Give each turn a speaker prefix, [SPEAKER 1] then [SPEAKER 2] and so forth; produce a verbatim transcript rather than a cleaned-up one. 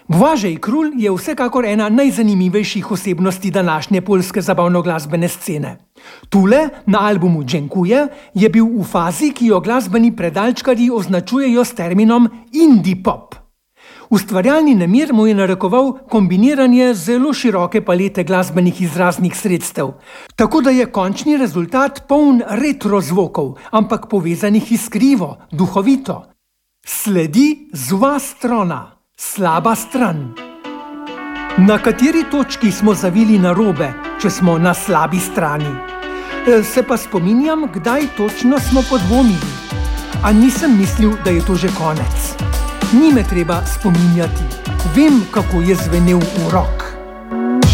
[SPEAKER 1] Błażej Król je vsekakor ena najzanimivejših osebnosti današnje poljske zabavno-glasbene scene. Tule, na albumu Dziękuję, je bil v fazi, ki jo glasbeni predalčkarji označujejo s terminom indie pop. Ustvarjalni nemir mu je narekoval kombiniranje zelo široke palete glasbenih izraznih sredstev, tako da je končni rezultat poln retro zvokov, ampak povezanih iskrivo, duhovito. Sledi zła strona, slaba stran. Na kateri točki smo zavili narobe, če smo na slabi strani? Se pa spominjam, kdaj točno smo podvomili. A nisem mislil, da je to že konec. Ni me treba spominjati. Vem, kako je zvenel urok.